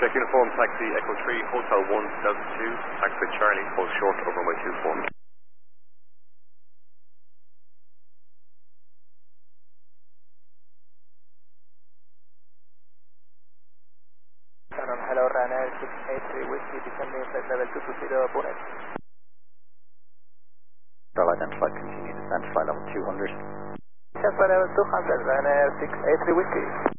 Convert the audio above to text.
Check uniform, taxi Echo 3, Hotel 1, Delta 2, taxi Charlie, hold short over runway 24. Hello, Ryanair 683 Whiskey, descending flight level 220, Bonnet. Bravo identified, continue descent, flight level 200. Descent flight level 200, Ryanair 683 Whiskey.